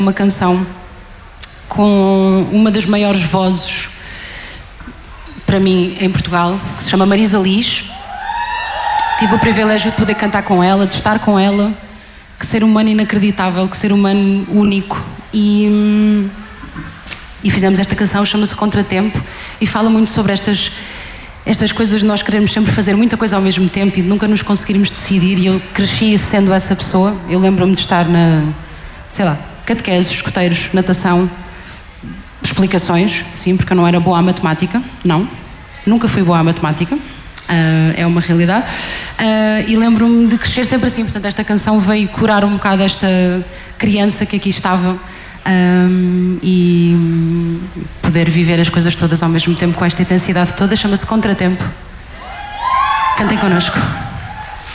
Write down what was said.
uma canção com uma das maiores vozes para mim em Portugal, que se chama Marisa Liz. Tive o privilégio de poder cantar com ela, de estar com ela. Que ser humano inacreditável, que ser humano único. E fizemos esta canção, chama-se Contratempo, e fala muito sobre estas coisas de nós queremos sempre fazer muita coisa ao mesmo tempo e de nunca nos conseguirmos decidir. E eu cresci sendo essa pessoa. Eu lembro-me de estar catequeses, escoteiros, natação, explicações, sim, porque eu não era boa à matemática, não, nunca fui boa à matemática, é uma realidade, e lembro-me de crescer sempre assim. Portanto, esta canção veio curar um bocado esta criança que aqui estava, e poder viver as coisas todas ao mesmo tempo com esta intensidade toda. Chama-se Contratempo. Cantem connosco.